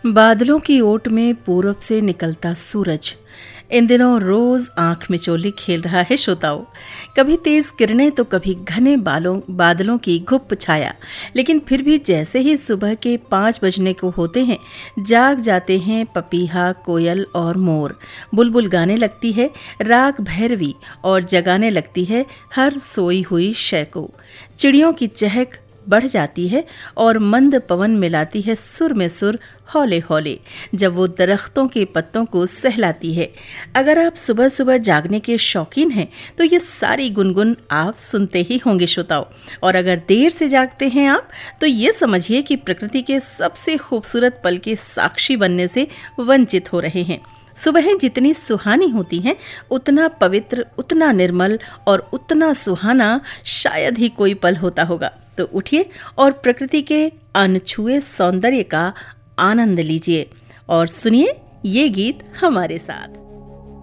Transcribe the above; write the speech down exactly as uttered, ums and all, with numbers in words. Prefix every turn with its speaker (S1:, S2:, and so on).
S1: बादलों की ओट में पूरब से निकलता सूरज इन दिनों रोज आंख मिचोली खेल रहा है श्रोताओं। कभी तेज किरणें तो कभी घने बालों बादलों की घुप छाया, लेकिन फिर भी जैसे ही सुबह के पाँच बजने को होते हैं जाग जाते हैं पपीहा, कोयल और मोर। बुलबुल गाने लगती है राग भैरवी और जगाने लगती है हर सोई हुई शय को। चिड़ियों की चहक बढ़ जाती है और मंद पवन मिलाती है सुर में सुर हौले हौले जब वो दरख्तों के पत्तों को सहलाती है। अगर आप सुबह सुबह जागने के शौकीन हैं तो ये सारी गुनगुन आप सुनते ही होंगे श्रोताओं। और अगर देर से जागते हैं आप तो ये समझिए कि प्रकृति के सबसे खूबसूरत पल के साक्षी बनने से वंचित हो रहे हैं। सुबहें जितनी सुहानी होती हैं उतना पवित्र, उतना निर्मल और उतना सुहाना शायद ही कोई पल होता होगा। तो उठिए और प्रकृति के अनछुए सौंदर्य का आनंद लीजिए और सुनिए ये गीत हमारे साथ।